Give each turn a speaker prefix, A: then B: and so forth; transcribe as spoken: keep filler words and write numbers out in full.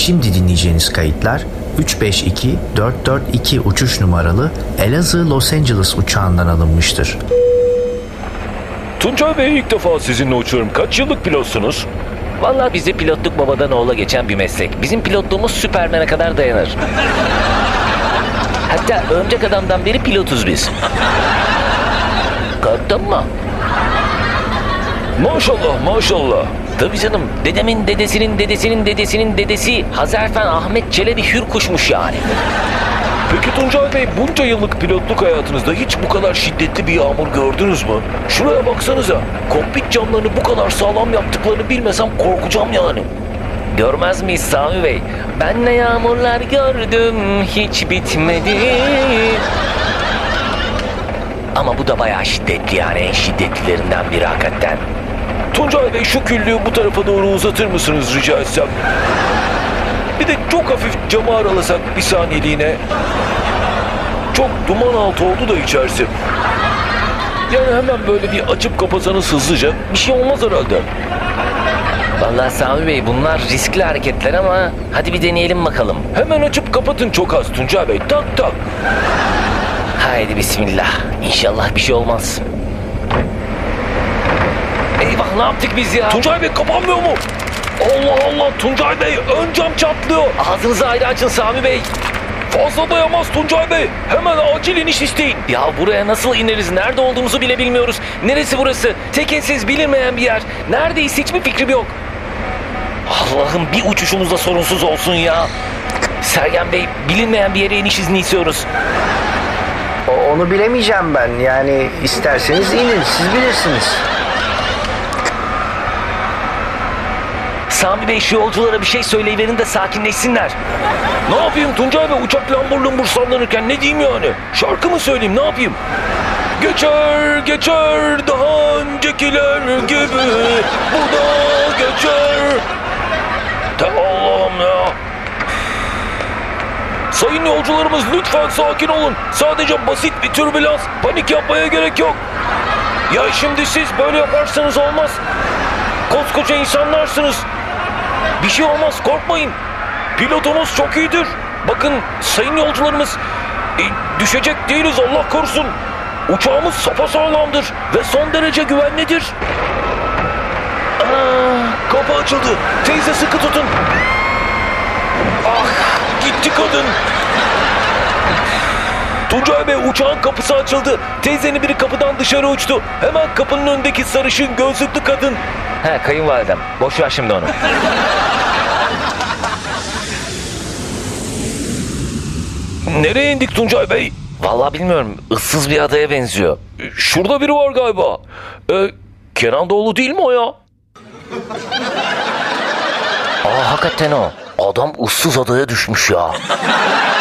A: Şimdi dinleyeceğiniz kayıtlar üç beş iki dört dört iki uçuş numaralı Elazığ Los Angeles uçağından alınmıştır.
B: Tuncay Bey, ilk defa sizinle uçuyorum. Kaç yıllık pilotsunuz?
C: Vallahi bizde pilotluk babadan oğula geçen bir meslek. Bizim pilotluğumuz Süpermen'e kadar dayanır. Hatta Örümcek Adam'dan beri pilotuz biz. Korktun mu?
B: Maşallah maşallah.
C: Tabii canım. Dedemin dedesinin dedesinin dedesinin dedesi Hazarfen Ahmet Çelebi Hürkuş'muş yani.
B: Peki Tuncay Bey, bunca yıllık pilotluk hayatınızda hiç bu kadar şiddetli bir yağmur gördünüz mü? Şuraya baksanıza. Kokpit camlarını bu kadar sağlam yaptıklarını bilmesem korkacağım yani.
C: Görmez miyiz Sami Bey? Ben ne yağmurlar gördüm, hiç bitmedi. Ama bu da bayağı şiddetli yani, en şiddetlilerinden biri hakikaten.
B: Tuncay Bey, şu küllüğü bu tarafa doğru uzatır mısınız rica etsem? Bir de çok hafif camı aralasak bir saniyeliğine. Çok duman altı oldu da içerisi. Yani hemen böyle bir açıp kapasanız hızlıca, bir şey olmaz herhalde.
C: Vallahi Sami Bey, bunlar riskli hareketler ama hadi bir deneyelim bakalım.
B: Hemen açıp kapatın çok az Tuncay Bey, tak tak.
C: Haydi bismillah. İnşallah bir şey olmaz. Eyvah, ne yaptık biz ya?
B: Tuncay Bey, kapanmıyor mu? Allah Allah Tuncay Bey, ön cam çatlıyor.
C: Ağzınızı ayrı açın Sami Bey.
B: Fazla dayamaz Tuncay Bey. Hemen acil iniş isteyin.
C: Ya buraya nasıl ineriz? Nerede olduğumuzu bile bilmiyoruz. Neresi burası? Tekinsiz, bilinmeyen bir yer. Neredeyiz, hiçbir fikrim yok. Allah'ım, bir uçuşumuzda sorunsuz olsun ya. Sergen Bey, bilinmeyen bir yere iniş izni istiyoruz.
A: Onu bilemeyeceğim ben. Yani isterseniz inin, siz bilirsiniz.
C: Sami Bey, şu yolculara bir şey söyleyiverin de sakinleşsinler.
B: Ne yapayım Tuncay Bey, uçak lambur lumbur sallanırken ne diyeyim yani? Şarkı mı söyleyeyim, ne yapayım? Geçer geçer daha öncekiler gibi, bu da geçer. De Allah'ım ya. Sayın yolcularımız, lütfen sakin olun. Sadece basit bir türbülans, panik yapmaya gerek yok. Ya şimdi siz böyle yaparsanız olmaz. Koskoca insanlarsınız. Bir şey olmaz, korkmayın. Pilotumuz çok iyidir. Bakın sayın yolcularımız, e, düşecek değiliz Allah korusun. Uçağımız sapasağlamdır ve son derece güvenlidir. Aa, kapı açıldı. Teyze, sıkı tutun. Ah, gitti kadın. Tuncay Bey, uçağın kapısı açıldı. Teyzenin biri kapıdan dışarı uçtu. Hemen kapının önündeki sarışın gözlüklü kadın.
C: He, kayınvalidem. Boş ver şimdi onu.
B: Nereye indik Tuncay Bey?
C: Vallahi bilmiyorum. Issız bir adaya benziyor.
B: Şurada biri var galiba. Ee, Kenan Doğulu değil mi o ya?
C: Aa, hakikaten o. Adam ıssız adaya düşmüş ya.